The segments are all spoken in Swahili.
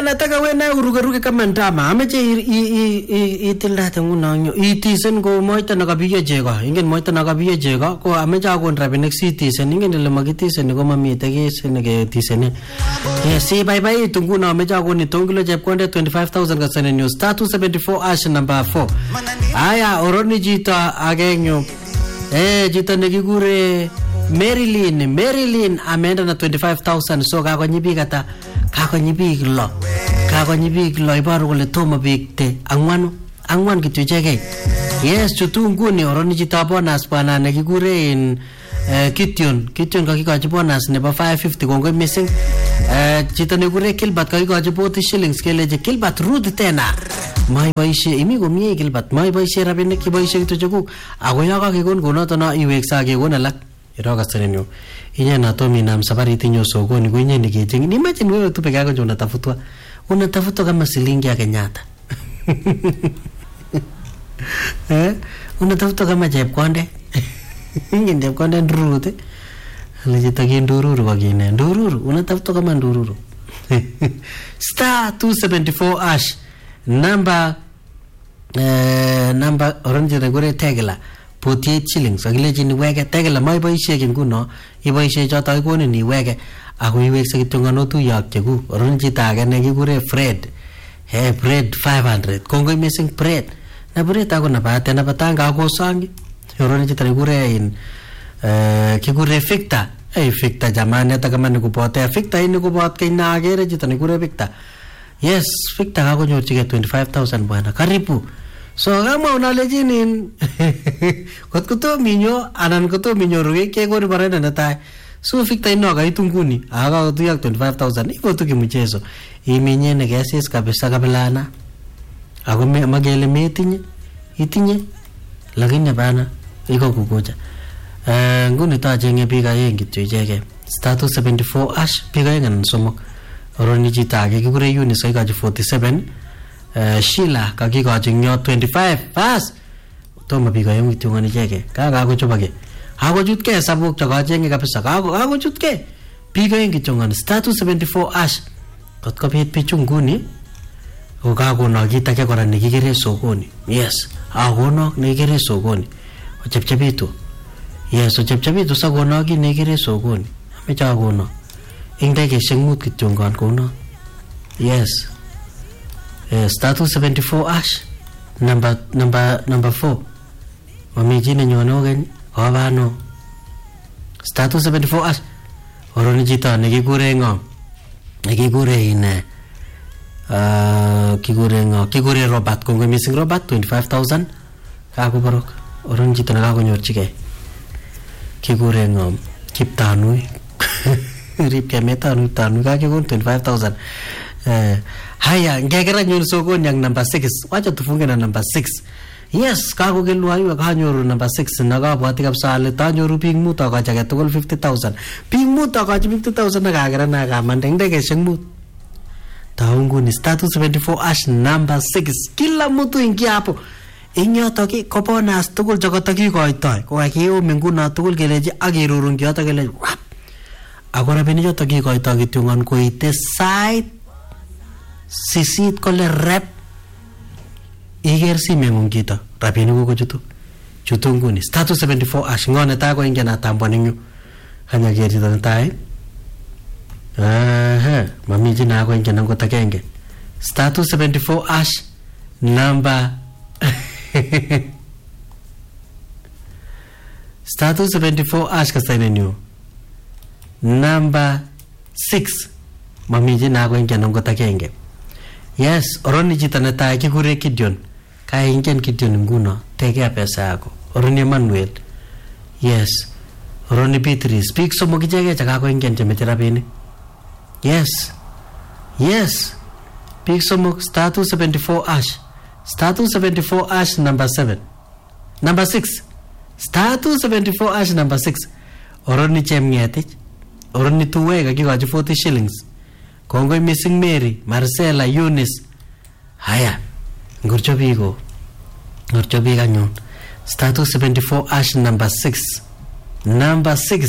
nataka wewe naye urugeruge kama ndama. Ameche itildate nguno itisen ko moita nakabiye chego. Ingen moita nakabiye chego ko ameche akon rabinik sitisen. Ingen ile makitisen ko mamite kese neketisen. Yes, si bye nguno ameche akon itongilo chepkonde 25,000 kasane news. 274 ash number 4. Aya oroni jito agengyo. Jito nekikure Marilyn ameenda na 25,000 so kakonyi biik ata kakonyi biik lo ibaru kole tomo biik te angwan kityo ichekei. Yes, chutu nguni oroni chito bonus bwana nekikure in Kityon kakikochi bonus nebo 550 kongoi missing. Chito nekikure Gilbert kakikochi 40 shillings keleje Gilbert rudi tena. Maiboishe imi komie Gilbert maiboishe rabinik kiboishe kityo chekuk ako yo kakekon konoto no iweksa kekon alak. Iroga senenyo inye na tomi na msafari tinyo sokoni kwenye nikijingi imagine wewe tu peke yako unatafutwa kama shilingi ya Kenyatta. Unatafutwa kama Jepkonde. Inge Jepkonde ndururu alijitaki ndururu kwa kine ndururu unatafutwa kama ndururu. Star 274 ash number orange regure tegla 48 shillings akilechi ni wege tegela maiboishe nguno iboishe choto ikoni ni wege ako iwekse kityo ngano tu yakcheku oron chito age nekikure Fred Fred 500 kongoi missing Fred na Fred ako napate napatanga ako sangi oron chito nekikure in kikure Victor Victor jamani hata kama nikupotea Victor ini kupot kina agere chito nekikure Victor. Yes, Victor ako nyorchike 25,000 bwana karibu. So kama unalejini kot kuto minyo anan kuto minyo ruge kekoni barenda netai so Victor ino kaitu nguni aka kutuyak 25,000 iko tu kimuchezo iminye nekesis kabisa kabilana ako magele metinye itinye lakini bana iko kukuja nguni tajenge biik aeng kityo icheke status 74 ash biik aeng anan somok oroni chito age kikure Eunice ikachi 47 Sheila kakikochi nyo 25 pass tomo biik aeng kityo ngani cheke kakochobake akochutke sabuk chakachenge kabisa kakochutke biik aeng kityo ngani status 74 ash kotko biit bichu nguni ukakono kit age kora nekikere sokoni. Yes, akono nekikere sokoni ochepchepitu. Yes, ochepchepitu sakono ki nekikere sokoni ameche akono ingdekeshek mut kityo ngan kono. Yes, status 74 ash number 4 mami jine nyono gen obano status 74 ash oroni chito nekikure ngom nekikure ine kikure Robert kongoi missing Robert 25,000 kakoborok oroni chito nekakonyorchike kikure ngom Kiptanui ripke metanui kakikon 25,000. Haya ngekera nyoru sokoni yang number 6 wacha tufunge na number 6. Yes kakokelwa iwe kanyoru number 6 nakabwati kabisa ale tanyoru biik mut akachake tugul 50,000 biik mut akachi 50,000 nakakera nakamande ndekeshek mut taunguni status 74 ash number 6 kila mtu ingia hapo inyoto ki ko bonus tugul chakotokikoitoi kokakiyum nguno tugul keleji akirurungi yoto keleji akora bini yoto kikoitoi kityo ngon koite site sisit kole rep iger simengung chito rabinik kuko chutu nguni status 74 ash ngone ta ko ingen atambwa ninyu kanya ger chito netai mami jina ko ingen ngo takenge status 74 ash number status 74 ash kasane new number 6 mami jina ko ingen ngo takenge. Yes, oroni chito netai kikure Gideon. Kaingen Gideon nguno, tekea pesa yako. Oroni Emmanuel. Yes. Oroni Beatrice. Speak somok icheke chakako ingen chemeche rabinik. Yes. Yes. Speak somok status 74 ash. Status 74 ash number 7. Number 6. Status 74 ash number 6. Oroni Chemngetich. Oroni Tuwe kakikochi 40 shillings. Kongoi missing Mary, Marcella, Eunice. Haya, ngurcho bigo. Ngurcho biga nyon. Status 74 ash number 6. Number 6.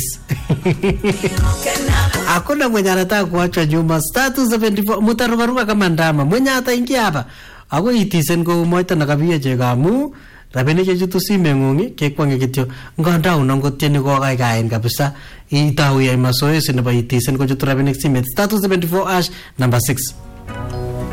Hakuna mwenye anataka kuachwa nyuma. Star 274 mutarukaruka kama ndama. Mwenye ataingia hapa ako itisen ko moita nakabia chekamu rabinik chechutu simeng'ung kekwange kityo nganda unangotieni kokaikai kabisa itau yai mazoezi nebo itisen kochutu rabinik simet. Star 274 # number 6.